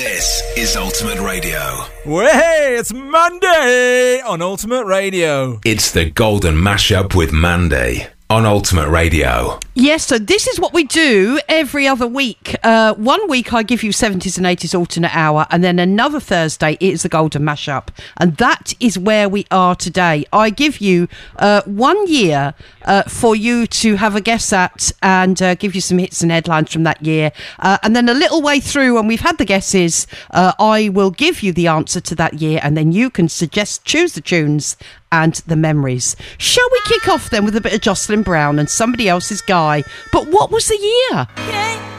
This is Ultimate Radio. Well, hey, it's Monday on Ultimate Radio. It's the Golden Mashup with Monday on Ultimate Radio. Yes, so this is what we do every other week. 1 week I give you 70s and 80s alternate hour, and then another Thursday it is the Golden Mashup. And that is where we are today. I give you 1 year for you to have a guess at and give you some hits and headlines from that year. And then a little way through, when we've had the guesses, I will give you the answer to that year, and then you can choose the tunes and the memories. Shall we kick off then with a bit of Jocelyn Brown and Somebody Else's Guy? But what was the year?